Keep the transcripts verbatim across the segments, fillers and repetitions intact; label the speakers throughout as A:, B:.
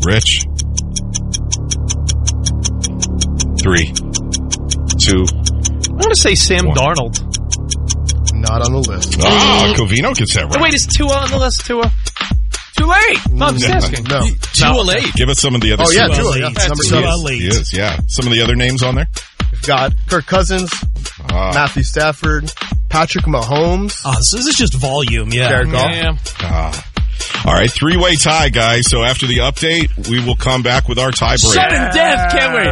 A: Rich. Three, two,
B: I want to say Sam
A: one.
B: Darnold.
C: Not on the list.
A: Ah, Covino gets that right.
B: Oh, wait, is Tua on the list? Tua? Too late. No, I'm just
A: No.
B: asking.
C: No.
D: Tua
B: No.
D: late.
A: Give us some of the other.
C: Oh, yeah,
A: Super-
C: Tua. Yeah,
D: That's
C: number
D: Tua
C: seven.
D: late.
A: He is, yeah. Some of the other names on there?
C: We've got Kirk Cousins,
A: Ah,
C: Matthew Stafford, Patrick Mahomes,
D: Oh, so this is just volume, yeah.
C: Jared Goff.
B: Yeah.
A: ah. All right, three-way tie, guys. So after the update, we will come back with our tie break.
B: Sudden death. Can't wait.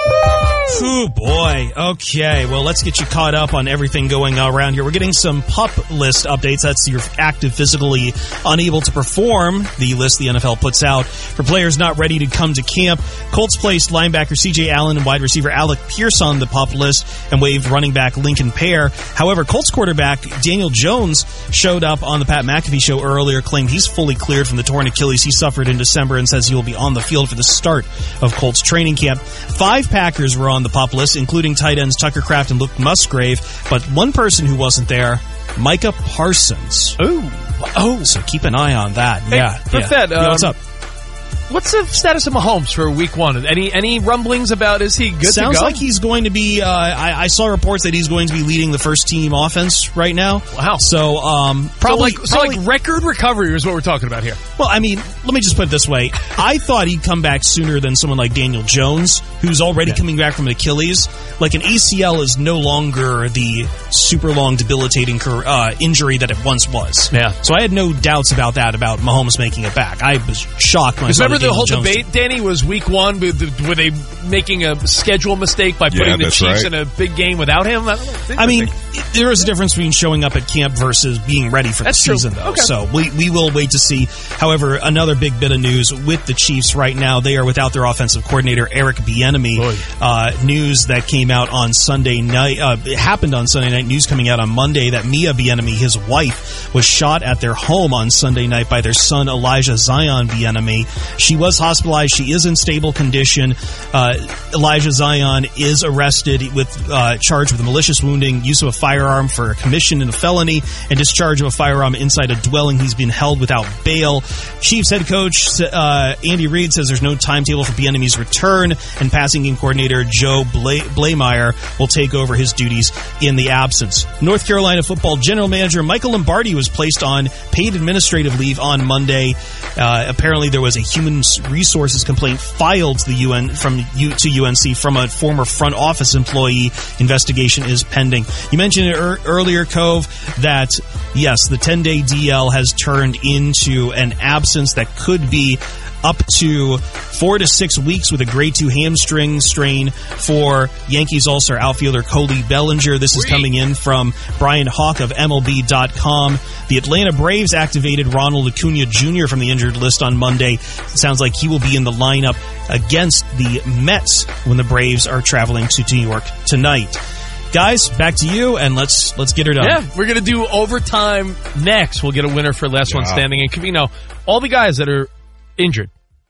D: Oh boy. Okay. Well, let's get you caught up on everything going around here. We're getting some PUP list updates. That's your active, physically unable to perform, the list the N F L puts out for players not ready to come to camp. Colts placed linebacker C J Allen and wide receiver Alec Pierce on the PUP list and waived running back Lincoln Pear. However, Colts quarterback Daniel Jones showed up on the Pat McAfee show earlier, claimed he's fully cleared from the torn Achilles he suffered in December, and says he will be on the field for the start of Colts training camp. Five Packers were on the PUP list, including tight ends Tucker Kraft and Luke Musgrave, but one person who wasn't there, Micah Parsons.
B: Ooh.
D: Oh, so keep an eye on that.
B: Hey,
D: yeah,
B: for
D: yeah.
B: Fed,
D: Yeah, what's
B: um,
D: up?
B: What's the status of Mahomes for week one? Any any rumblings about is he good
D: Sounds
B: to go?
D: like he's going to be, uh, I, I saw reports that he's going to be leading the first team offense right now.
B: Wow.
D: So, um, probably,
B: so like, so
D: probably
B: like record recovery is what we're talking about here.
D: well, I mean, let me just put it this way. I thought he'd come back sooner than someone like Daniel Jones, who's already
B: Yeah.
D: coming back from an Achilles. Like, an A C L is no longer the super long, debilitating uh, injury that it once was.
B: Yeah.
D: So I had no doubts about that, about Mahomes making it back. I was shocked when I
B: Because
D: saw
B: remember the
D: Daniel
B: whole
D: Jones
B: debate, Danny, was week one, with the- were they making a schedule mistake by putting
A: Yeah,
B: the
A: that's
B: Chiefs
A: right.
B: in a big game without him? I, don't know. It's
D: I mean,
B: interesting.
D: there is a difference between showing up at camp versus being ready for the
B: That's true.
D: season, though.
B: Okay.
D: So we, we will wait to see. However, another big bit of news with the Chiefs right now, they are without their offensive coordinator, Eric Bieniemy.
B: Boy.
D: Uh, news that came out on Sunday night, uh, it happened on Sunday night, news coming out on Monday that Mia Bieniemy, his wife, was shot at their home on Sunday night by their son, Elijah Zion Bieniemy. She was hospitalized. She is in stable condition. Uh, Elijah Zion is arrested with uh, charged with malicious wounding, use of a firearm for a commission in a felony, and discharge of a firearm inside a dwelling. He's been held without bail. Chiefs head coach uh, Andy Reid says there's no timetable for Bieniemy's return, and passing game coordinator Joe Bla- Blameyer will take over his duties in the absence. North Carolina football general manager Michael Lombardi was placed on paid administrative leave on Monday. Uh, apparently, there was a human resources complaint filed to the U N from U to U N C from a former front office employee. Investigation is pending. You mentioned it er- earlier, Cove, that yes, the ten-day D L has turned into an absence that could be up to four to six weeks with a grade two hamstring strain for Yankees All-Star outfielder Cody Bellinger. This is coming in from Brian Hawk of M L B dot com. The Atlanta Braves activated Ronald Acuna Junior from the injured list on Monday. It sounds like he will be in the lineup against the Mets when the Braves are traveling to New York tonight. Guys, back to you, and let's let's get her done.
B: Yeah, we're going to do overtime next. We'll get a winner for last one
A: Yeah.
B: standing. And Covino, all the guys that are injured,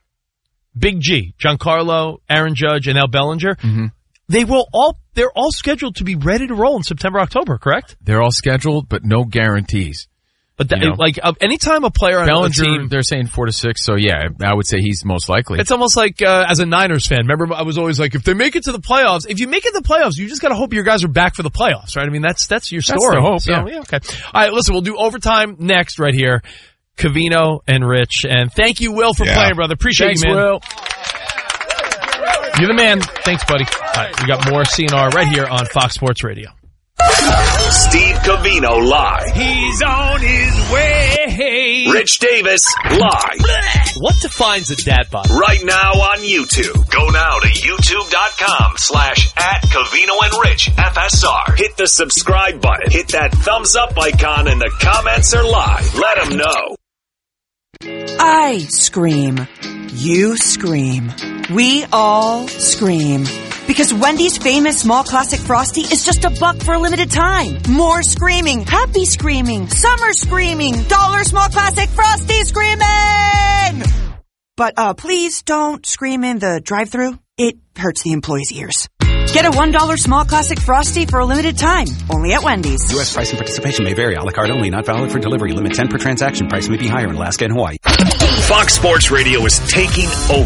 B: Big G, Giancarlo, Aaron Judge, and Al Bellinger,
E: Mm-hmm.
B: they will all they're all scheduled to be ready to roll in September, October, correct?
E: They're all scheduled, but no guarantees.
B: But that,
E: You know.
B: like uh, anytime a player on a
E: Bellinger,
B: team,
E: they're saying four to six, so yeah, I would say he's most likely.
B: it's almost like uh, as a Niners fan. Remember, I was always like, if they make it to the playoffs, if you make it to the playoffs, you just got to hope your guys are back for the playoffs, right? I mean, that's that's your
E: That's
B: story.
E: the hope,
B: So,
E: yeah.
B: okay. All right, listen, we'll do overtime next right here. Covino and Rich, and thank you, Will, for
A: Yeah.
B: playing, brother. Appreciate
E: Thanks,
B: you, man.
E: Will.
B: You're the man. Thanks, buddy. All right, we got more C N R right here on Fox Sports Radio.
F: Steve Covino live.
B: He's on his way.
F: Rich Davis live.
B: What defines a dad bod?
F: Right now on YouTube. Go now to youtube.com slash at Covino and Rich F S R. Hit the subscribe button. Hit that thumbs up icon and the comments are live. Let them know.
G: I scream. You scream. We all scream. Because Wendy's famous small classic Frosty is just a buck for a limited time. More screaming, happy screaming, summer screaming, dollar small classic Frosty screaming! But uh, please don't scream in the drive-thru. It hurts the employees' ears. Get a one dollar small classic Frosty for a limited time. Only at Wendy's.
H: U S price and participation may vary. A la carte only. Not valid for delivery. Limit ten per transaction. Price may be higher in Alaska and Hawaii.
F: Fox Sports Radio is taking over.